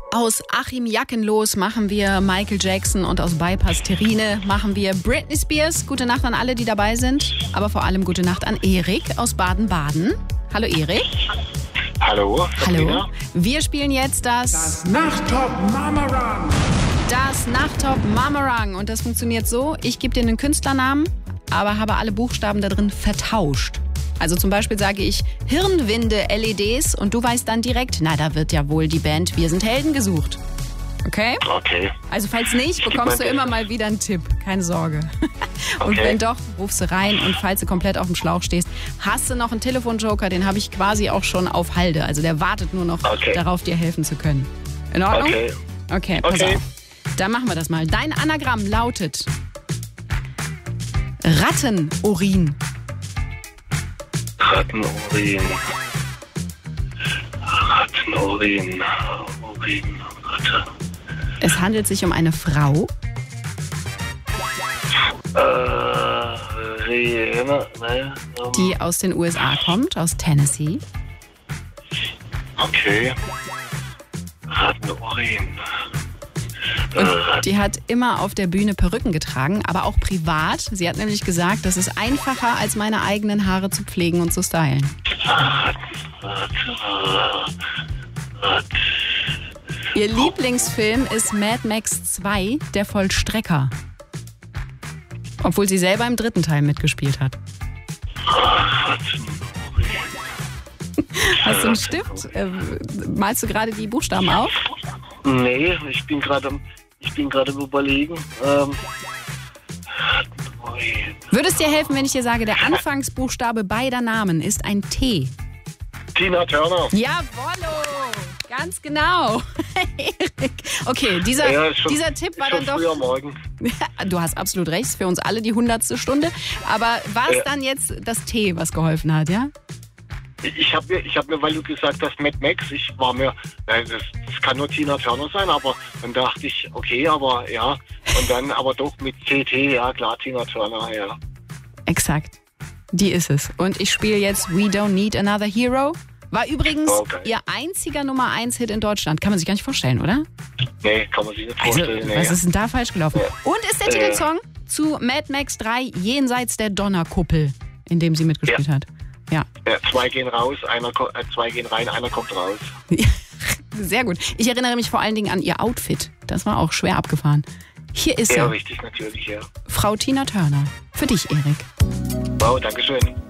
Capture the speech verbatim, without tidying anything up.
Aus Achim Jackenlos machen wir Michael Jackson und aus Bypass Terrine machen wir Britney Spears. Gute Nacht an alle, die dabei sind. Aber vor allem gute Nacht an Erik aus Baden-Baden. Hallo Erik. Hallo. Hallo. Wir spielen jetzt das... Das Nachttop Mamarang. Das Nachttop Mamarang. Und das funktioniert so, ich gebe dir einen Künstlernamen, aber habe alle Buchstaben da drin vertauscht. Also zum Beispiel sage ich Hirnwinde L E Ds und du weißt dann direkt, na, da wird ja wohl die Band Wir sind Helden gesucht. Okay? Okay. Also falls nicht, bekommst du immer mal wieder einen Tipp. Keine Sorge. Und Okay. wenn doch, rufst du rein und falls du komplett auf dem Schlauch stehst, hast du noch einen Telefonjoker, den habe ich quasi auch schon auf Halde. Also der wartet nur noch Okay. darauf, dir helfen zu können. In Ordnung? Okay. Okay, pass Okay. auf. Dann machen wir das mal. Dein Anagramm lautet Rattenorin. Rattenurin. Rattenurin. Urin. Ratte. Es handelt sich um eine Frau. Äh, Rene, ne? Ähm, Die aus den U S A kommt, aus Tennessee. Okay. Rattenurin. Und Äh, die hat immer auf der Bühne Perücken getragen, aber auch privat. Sie hat nämlich gesagt, das ist einfacher, als meine eigenen Haare zu pflegen und zu stylen. Ratte, Ratte, Ratte. Ihr Lieblingsfilm ist Mad Max zwei, der Vollstrecker. Obwohl sie selber im dritten Teil mitgespielt hat. Rattenurin. Hast du einen Stift? Äh, malst du gerade die Buchstaben auf? Nee, ich bin gerade am- ich bin gerade am Überlegen. Ähm, Rattenurin. Würde es dir helfen, wenn ich dir sage, der Anfangsbuchstabe beider Namen ist ein T? Tina Turner. Jawollo! Ganz genau. Erik. Okay, dieser, Ja, ist schon, dieser Tipp war ist schon dann doch... früh am Morgen. Du hast absolut recht, ist für uns alle die hundertste Stunde. Aber war es Ja. dann jetzt das T, was geholfen hat, ja? Ich habe mir, ich hab mir, weil du gesagt hast, Mad Max, ich war mir, nein, das, das kann nur Tina Turner sein, aber dann dachte ich, okay, aber ja, und dann aber doch mit C T, ja klar, Tina Turner, ja. Exakt. Die ist es. Und ich spiele jetzt We Don't Need Another Hero. War übrigens Okay. ihr einziger Nummer eins Hit in Deutschland. Kann man sich gar nicht vorstellen, oder? Nee, kann man sich nicht Also, vorstellen. nee. was ist denn da falsch gelaufen? Und ist der Äh. Titelsong zu Mad Max drei Jenseits der Donnerkuppel, in dem sie mitgespielt hat. Ja. Ja, zwei gehen raus, einer, ko- äh, zwei gehen rein, einer kommt raus. Sehr gut. Ich erinnere mich vor allen Dingen an ihr Outfit. Das war auch schwer abgefahren. Hier ist Ja, sie, richtig, natürlich, ja. Frau Tina Turner. Für dich, Erik. Wow, Dankeschön.